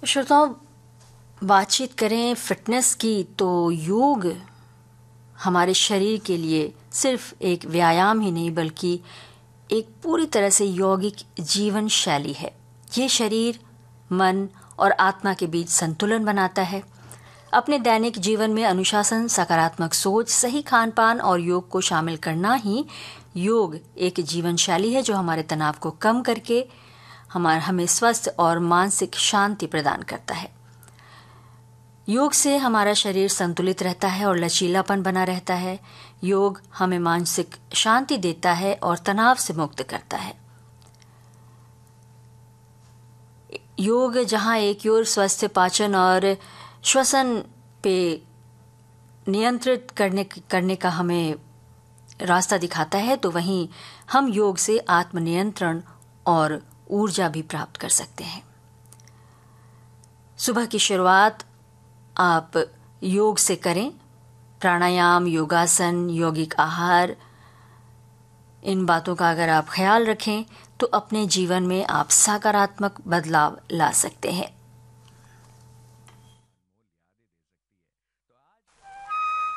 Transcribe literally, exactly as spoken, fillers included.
श्रोताओं, बातचीत करें फिटनेस की तो योग हमारे शरीर के लिए सिर्फ एक व्यायाम ही नहीं बल्कि एक पूरी तरह से यौगिक जीवन शैली है। ये शरीर, मन और आत्मा के बीच संतुलन बनाता है। अपने दैनिक जीवन में अनुशासन, सकारात्मक सोच, सही खान पान और योग को शामिल करना ही योग एक जीवन शैली है जो हमारे तनाव को कम करके हमारे हमें स्वस्थ और मानसिक शांति प्रदान करता है। योग से हमारा शरीर संतुलित रहता है और लचीलापन बना रहता है। योग हमें मानसिक शांति देता है और तनाव से मुक्त करता है। योग जहां एक ओर स्वस्थ पाचन और श्वसन पे नियंत्रित करने करने का हमें रास्ता दिखाता है, तो वहीं हम योग से आत्मनियंत्रण और ऊर्जा भी प्राप्त कर सकते हैं। सुबह की शुरुआत आप योग से करें। प्राणायाम, योगासन, यौगिक आहार, इन बातों का अगर आप ख्याल रखें तो अपने जीवन में आप सकारात्मक बदलाव ला सकते हैं।